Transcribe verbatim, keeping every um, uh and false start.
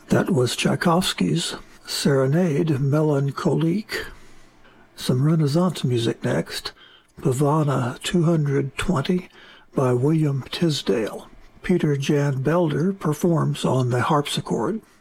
That was Tchaikovsky's Serenade Melancholique. Some Renaissance music next. Pavana two hundred twenty by William Tisdale. Peter Jan Belder performs on the harpsichord.